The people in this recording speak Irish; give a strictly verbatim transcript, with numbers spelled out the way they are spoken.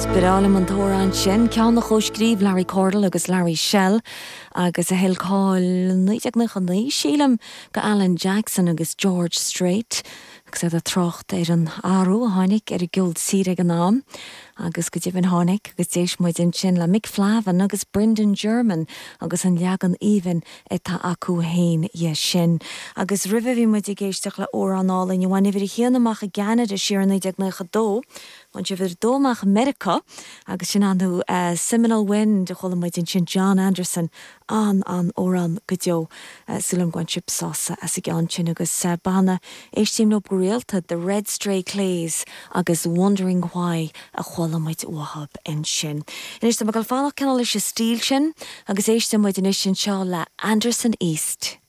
Spirála an tóra an sin ceann na chóisgríomh Larry Cordell agus Larry Shell agus a heilcáil nuideag na chunaí sílam go Alan Jackson agus George Strait agus a trocht ar an áú a tháinig ar a gild síre an nám agus go dtí an tháinig agus déis muid in sin le Mick Flavin agus Brendan German agus an leagan even tá acu hain ie sin agus ribh bhí muid i géisteach le ó anála in bhain bhí chéanamach a gceanad a siar nuideag na chadó want je vir dómach America agus sin anú uh, Seminole Wind de cholle muid in sin John Anderson an an óran godeo uh, sulam gwan chip sasa as ik an sin agus uh, bana éistim no goréalta the Red Stray Clays agus Wondering Why a cholle muid wahab in sin. En is de magal fannach kennal is je stíl sin agus éistim muid in is sin seo le Anderson East.